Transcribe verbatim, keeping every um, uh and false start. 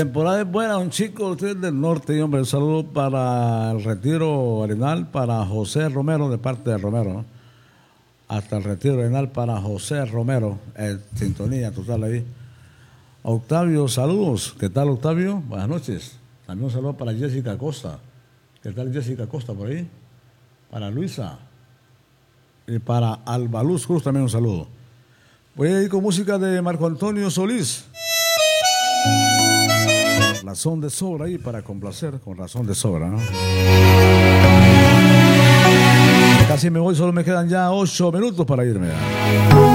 Temporada es buena, un chico, usted del norte, y hombre, un saludo para el Retiro Arenal, para José Romero, de parte de Romero, ¿no? Hasta el Retiro Arenal para José Romero, en sintonía total ahí. Octavio, saludos. ¿Qué tal, Octavio? Buenas noches. También un saludo para Jessica Costa. ¿Qué tal, Jessica Costa, por ahí? Para Luisa. Y para Alba Luz Cruz también un saludo. Voy a ir con música de Marco Antonio Solís. Razón de sobra ahí para complacer, con razón de sobra, ¿no? Casi me voy, solo me quedan ya ocho minutos para irme.